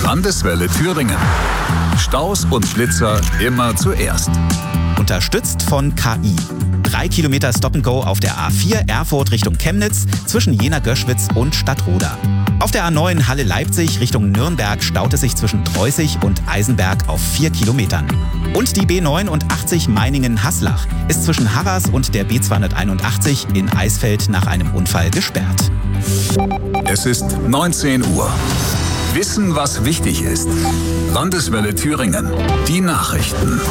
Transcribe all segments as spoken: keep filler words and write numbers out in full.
Landeswelle Thüringen. Staus und Blitzer immer zuerst. Unterstützt von K I. Drei Kilometer Stop-and-Go auf der A vier Erfurt Richtung Chemnitz zwischen Jena-Göschwitz und Stadtroda. Auf der A neun Halle-Leipzig Richtung Nürnberg staut es sich zwischen Treußig und Eisenberg auf vier Kilometern. Und die B neunundachtzig Meiningen-Haslach ist zwischen Harras und der B zweihunderteinundachtzig in Eisfeld nach einem Unfall gesperrt. Es ist neunzehn Uhr. Wissen, was wichtig ist. Landeswelle Thüringen. Die Nachrichten.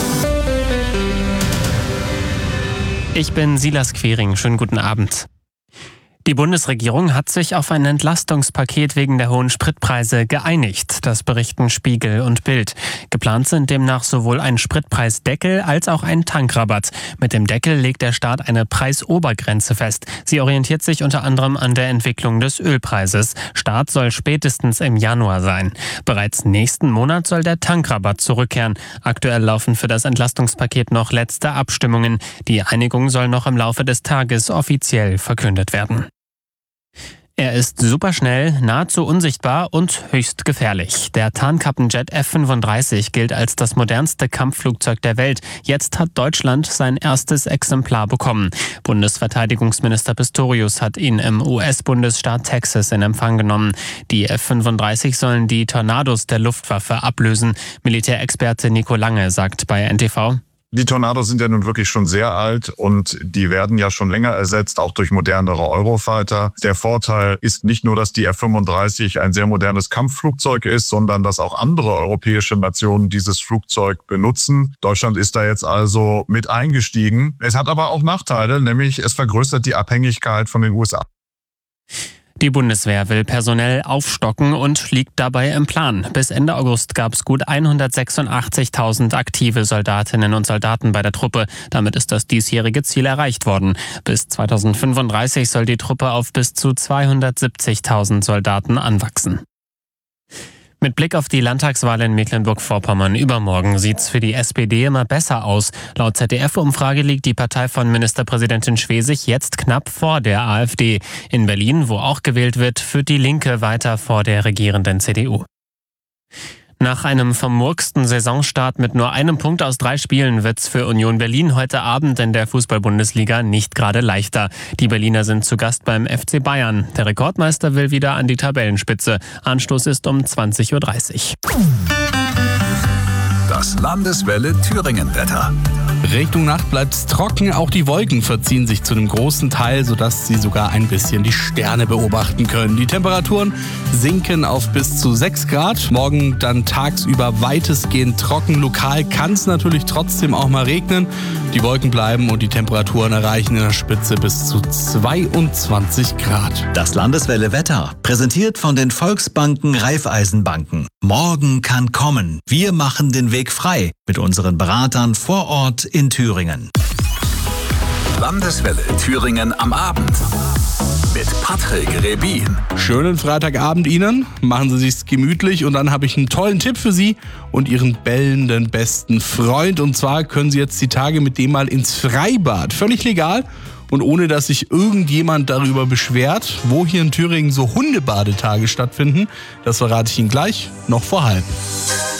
Ich bin Silas Quering. Schönen guten Abend. Die Bundesregierung hat sich auf ein Entlastungspaket wegen der hohen Spritpreise geeinigt. Das berichten Spiegel und Bild. Geplant sind demnach sowohl ein Spritpreisdeckel als auch ein Tankrabatt. Mit dem Deckel legt der Staat eine Preisobergrenze fest. Sie orientiert sich unter anderem an der Entwicklung des Ölpreises. Start soll spätestens im Januar sein. Bereits nächsten Monat soll der Tankrabatt zurückkehren. Aktuell laufen für das Entlastungspaket noch letzte Abstimmungen. Die Einigung soll noch im Laufe des Tages offiziell verkündet werden. Er ist superschnell, nahezu unsichtbar und höchst gefährlich. Der Tarnkappenjet F fünfunddreißig gilt als das modernste Kampfflugzeug der Welt. Jetzt hat Deutschland sein erstes Exemplar bekommen. Bundesverteidigungsminister Pistorius hat ihn im U S-Bundesstaat Texas in Empfang genommen. Die F fünfunddreißig sollen die Tornados der Luftwaffe ablösen. Militärexperte Nico Lange sagt bei N T V: Die Tornados sind ja nun wirklich schon sehr alt und die werden ja schon länger ersetzt, auch durch modernere Eurofighter. Der Vorteil ist nicht nur, dass die F fünfunddreißig ein sehr modernes Kampfflugzeug ist, sondern dass auch andere europäische Nationen dieses Flugzeug benutzen. Deutschland ist da jetzt also mit eingestiegen. Es hat aber auch Nachteile, nämlich es vergrößert die Abhängigkeit von den U S A. Die Bundeswehr will personell aufstocken und liegt dabei im Plan. Bis Ende August gab es gut hundertsechsundachtzigtausend aktive Soldatinnen und Soldaten bei der Truppe. Damit ist das diesjährige Ziel erreicht worden. Bis zweitausendfünfunddreißig soll die Truppe auf bis zu zweihundertsiebzigtausend Soldaten anwachsen. Mit Blick auf die Landtagswahl in Mecklenburg-Vorpommern übermorgen sieht's für die S P D immer besser aus. Laut Z D F-Umfrage liegt die Partei von Ministerpräsidentin Schwesig jetzt knapp vor der AfD. In Berlin, wo auch gewählt wird, führt die Linke weiter vor der regierenden C D U. Nach einem vermurksten Saisonstart mit nur einem Punkt aus drei Spielen wird's für Union Berlin heute Abend in der Fußball-Bundesliga nicht gerade leichter. Die Berliner sind zu Gast beim F C Bayern. Der Rekordmeister will wieder an die Tabellenspitze. Anstoß ist um zwanzig Uhr dreißig. Das Landeswelle Thüringen-Wetter. Richtung Nacht bleibt's trocken, auch die Wolken verziehen sich zu einem großen Teil, sodass Sie sogar ein bisschen die Sterne beobachten können. Die Temperaturen sinken auf bis zu sechs Grad. Morgen dann tagsüber weitestgehend trocken. Lokal kann es natürlich trotzdem auch mal regnen. Die Wolken bleiben und die Temperaturen erreichen in der Spitze bis zu zweiundzwanzig Grad. Das Landeswelle Wetter, präsentiert von den Volksbanken Raiffeisenbanken. Morgen kann kommen. Wir machen den Weg frei mit unseren Beratern vor Ort in Thüringen. Landeswelle Thüringen am Abend. Mit Patrick Rebin. Schönen Freitagabend Ihnen. Machen Sie sich's gemütlich und dann habe ich einen tollen Tipp für Sie und Ihren bellenden besten Freund. Und zwar können Sie jetzt die Tage mit dem mal ins Freibad. Völlig legal und ohne, dass sich irgendjemand darüber beschwert, wo hier in Thüringen so Hundebadetage stattfinden. Das verrate ich Ihnen gleich noch vor halb.